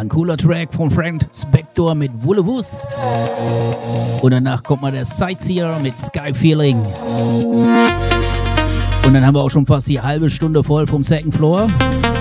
ein cooler Track von Frank Spector mit Wullewus. Und danach kommt mal der Sightseer mit Sky Feeling. Und dann haben wir auch schon fast die halbe Stunde voll vom Second Floor.